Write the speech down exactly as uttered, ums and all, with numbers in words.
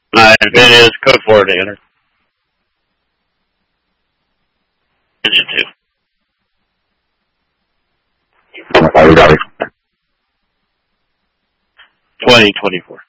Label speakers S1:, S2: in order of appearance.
S1: Uh, if it is, code four to enter. Engine two.
S2: Are you ready?
S1: twenty twenty-four.